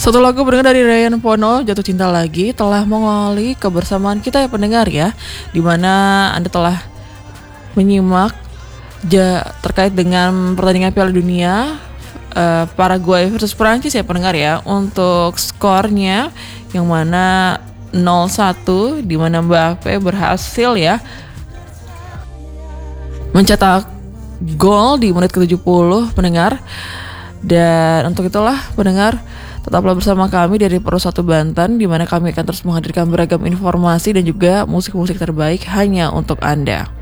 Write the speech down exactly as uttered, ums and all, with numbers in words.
Satu lagu pendengar dari Ryan Pono, Jatuh Cinta Lagi, telah mengawali kebersamaan kita ya pendengar ya, dimana Anda telah menyimak ja, terkait dengan pertandingan Piala Dunia uh, Paraguay versus Prancis ya pendengar ya. Untuk skornya yang mana nol satu, dimana Mbappe berhasil ya mencetak gol di menit ke tujuh puluh pendengar. Dan untuk itulah pendengar, tetaplah bersama kami dari Pro satu Banten, di mana kami akan terus menghadirkan beragam informasi dan juga musik-musik terbaik hanya untuk Anda.